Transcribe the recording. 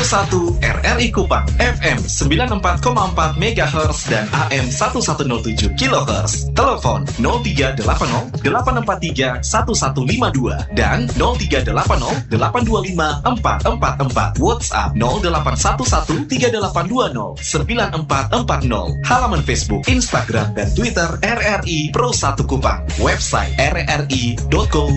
1 RRI Kupang, FM 94,4 MHz dan AM 1107 kHz. Telepon 0380 843 1152 dan 0380 825 444. WhatsApp 0811 3820 9440. Halaman Facebook, Instagram, dan Twitter RRI Pro 1 Kupang. Website rri.co.id.